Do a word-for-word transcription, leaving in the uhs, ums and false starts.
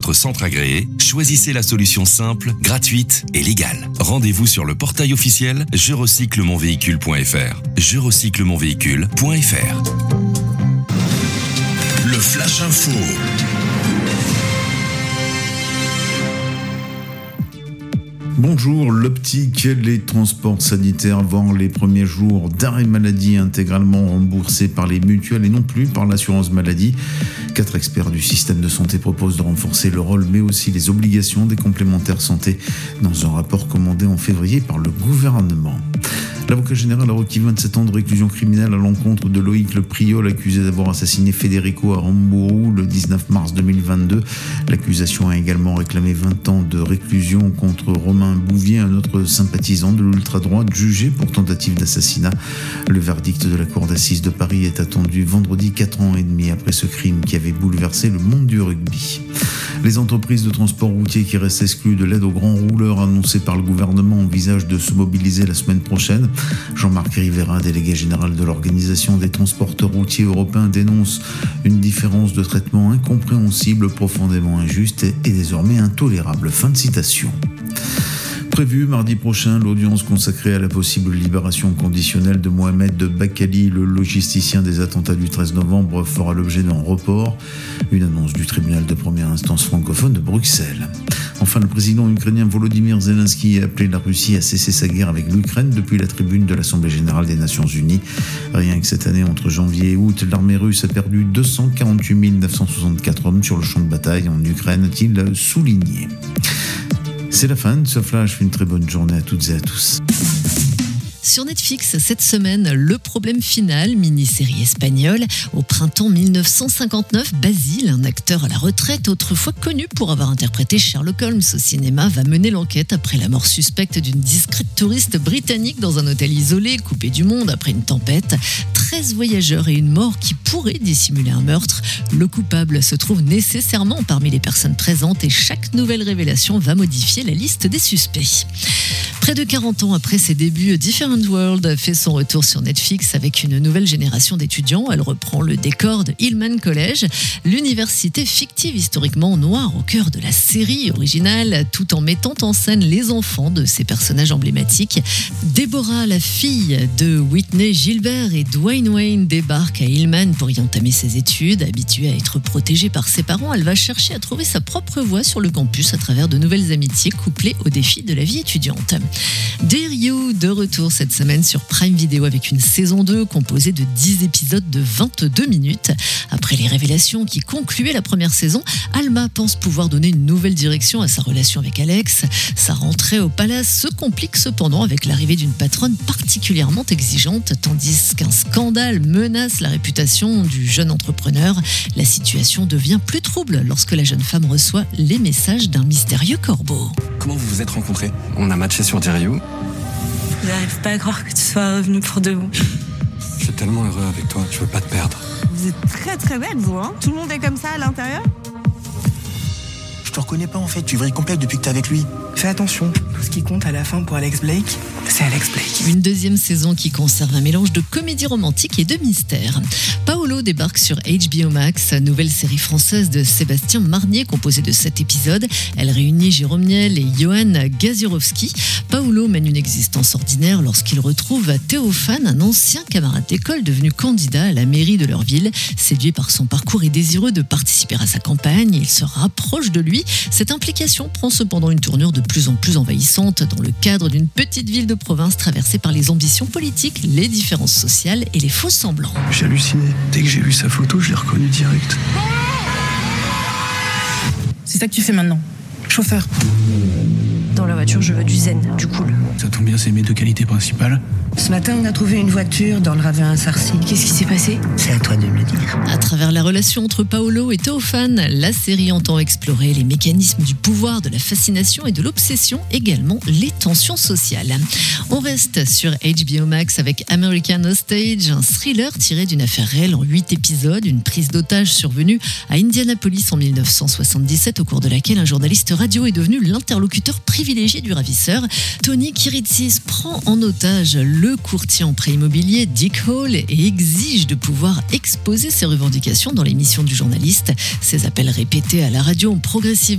votre centre agréé, choisissez la solution simple, gratuite et légale. Rendez-vous sur le portail officiel je recycle mon véhicule point f r. je recycle mon véhicule point f r. Le Flash Info. Bonjour, l'optique, les transports sanitaires vont les premiers jours d'arrêt maladie intégralement remboursés par les mutuelles et non plus par l'assurance maladie. Quatre experts du système de santé proposent de renforcer le rôle mais aussi les obligations des complémentaires santé dans un rapport commandé en février par le gouvernement. L'avocat général a requis vingt-sept ans de réclusion criminelle à l'encontre de Loïc Le Priol, accusé d'avoir assassiné Federico Aramburu le dix-neuf mars deux mille vingt-deux. L'accusation a également réclamé vingt ans de réclusion contre Romain Bouvier, un autre sympathisant de l'ultra-droite jugé pour tentative d'assassinat. Le verdict de la cour d'assises de Paris est attendu vendredi, quatre ans et demi après ce crime qui avait bouleversé le monde du rugby. Les entreprises de transport routier qui restent exclues de l'aide aux grands rouleurs annoncée par le gouvernement envisagent de se mobiliser la semaine prochaine. Jean-Marc Rivera, délégué général de l'Organisation des transporteurs routiers européens, dénonce une différence de traitement incompréhensible, profondément injuste et désormais intolérable. Fin de citation. Prévu mardi prochain, l'audience consacrée à la possible libération conditionnelle de Mohamed Bakkali, le logisticien des attentats du treize novembre, fera l'objet d'un report. Une annonce du tribunal de première instance francophone de Bruxelles. Enfin, le président ukrainien Volodymyr Zelensky a appelé la Russie à cesser sa guerre avec l'Ukraine depuis la tribune de l'Assemblée générale des Nations unies. Rien que cette année, entre janvier et août, l'armée russe a perdu deux cent quarante-huit mille neuf cent soixante-quatre hommes sur le champ de bataille en Ukraine, a-t-il souligné. C'est la fin de ce flash. Une très bonne journée à toutes et à tous. Sur Netflix, cette semaine, Le Problème final, mini-série espagnole. Au printemps mille neuf cent cinquante-neuf, Basile, un acteur à la retraite, autrefois connu pour avoir interprété Sherlock Holmes au cinéma, va mener l'enquête après la mort suspecte d'une discrète touriste britannique dans un hôtel isolé, coupé du monde après une tempête. treize voyageurs et une mort qui pourrait dissimuler un meurtre. Le coupable se trouve nécessairement parmi les personnes présentes et chaque nouvelle révélation va modifier la liste des suspects. Près de quarante ans après ses débuts, Different World fait son retour sur Netflix avec une nouvelle génération d'étudiants. Elle reprend le décor de Hillman College, l'université fictive historiquement noire au cœur de la série originale, tout en mettant en scène les enfants de ses personnages emblématiques. Deborah, la fille de Whitney Gilbert et Dwayne Wayne, débarque à Hillman pour y entamer ses études. Habituée à être protégée par ses parents, elle va chercher à trouver sa propre voie sur le campus à travers de nouvelles amitiés couplées aux défis de la vie étudiante. Dear You, de retour cette semaine sur Prime Video avec une saison deux composée de dix épisodes de vingt-deux minutes. Après les révélations qui concluaient la première saison, Alma pense pouvoir donner une nouvelle direction à sa relation avec Alex. Sa rentrée au palace se complique cependant avec l'arrivée d'une patronne particulièrement exigeante, tandis qu'un scandale menace la réputation du jeune entrepreneur. La situation devient plus trouble lorsque la jeune femme reçoit les messages d'un mystérieux corbeau. Comment vous vous êtes rencontrés? On a matché sur Dear You. J'arrive pas à croire que tu sois revenu pour de bon. Je suis tellement heureux avec toi, je veux pas te perdre. Vous êtes très très belle, vous, hein? Tout le monde est comme ça à l'intérieur? Je te reconnais pas en fait, tu vrilles complète depuis que t'es avec lui. Fais attention, tout ce qui compte à la fin pour Alex Blake, c'est Alex Blake. Une deuxième saison qui conserve un mélange de comédie romantique et de mystère. Paolo débarque sur H B O Max, nouvelle série française de Sébastien Marnier composée de sept épisodes. Elle réunit Jérôme Niel et Johan Gaziorowski. Paolo mène une existence ordinaire lorsqu'il retrouve Théophane, un ancien camarade d'école devenu candidat à la mairie de leur ville. Séduit par son parcours et désireux de participer à sa campagne, il se rapproche de lui. Cette implication prend cependant une tournure de plus en plus envahissante dans le cadre d'une petite ville de province traversée par les ambitions politiques, les différences sociales et les faux semblants. J'ai halluciné. Dès que j'ai vu sa photo, je l'ai reconnu direct. C'est ça que tu fais maintenant, chauffeur. Dans la voiture, je veux du zen, du cool. Ça tombe bien, c'est mes deux qualités principales. Ce matin, on a trouvé une voiture dans le ravin Sarcy. Qu'est-ce qui s'est passé? C'est à toi de me le dire. À travers la relation entre Paolo et Théophane, la série entend explorer les mécanismes du pouvoir, de la fascination et de l'obsession, également les tensions sociales. On reste sur H B O Max avec American Hostage, un thriller tiré d'une affaire réelle en huit épisodes, une prise d'otage survenue à Indianapolis en mille neuf cent soixante-dix-sept, au cours de laquelle un journaliste radio est devenu l'interlocuteur privilégié du ravisseur. Tony Kiritsis prend en otage le courtier en prêt immobilier Dick Hall et exige de pouvoir exposer ses revendications dans l'émission du journaliste. Ces appels répétés à la radio ont progressivement